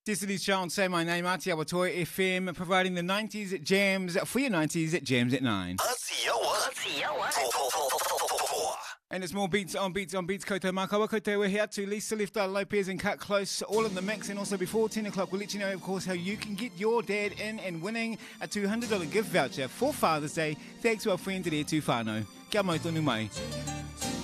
Destiny's Child, Say My Name, Aotearoa Toi FM, providing the 90s jams for your 90s jams at 9. And it's more beats on beats on beats. Koutou Makawa, koutou we're here to Lisa Lifter, Lopez and Cut Close, all in the mix. And also before 10 o'clock, we'll let you know, of course, how you can get your dad in and winning a $200 gift voucher for Father's Day. Thanks to our friend today, Tufano. Kia mau tonu mai.